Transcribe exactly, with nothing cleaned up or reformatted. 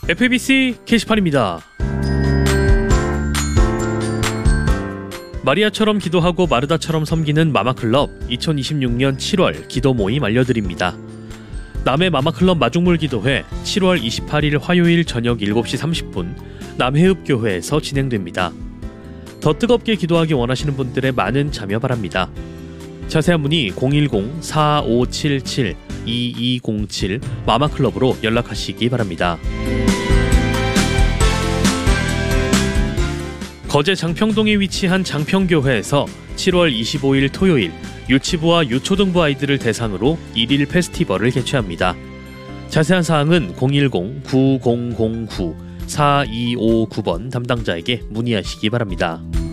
에프에이비씨 게시판입니다. 마리아처럼 기도하고 마르다처럼 섬기는 마마클럽 이천이십육년 칠월 기도 모임 알려드립니다. 남해 마마클럽 마중물 기도회 칠월 이십팔일 화요일 저녁 일곱시 삼십분 남해읍교회에서 진행됩니다. 더 뜨겁게 기도하기 원하시는 분들의 많은 참여 바랍니다. 자세한 문의 공일공 사오칠칠 이이공칠 마마클럽으로 연락하시기 바랍니다. 거제 장평동에 위치한 장평교회에서 칠월 이십오일 토요일 유치부와 유초등부 아이들을 대상으로 일일 페스티벌을 개최합니다. 자세한 사항은 공일공 구공공구 사이오구번 담당자에게 문의하시기 바랍니다.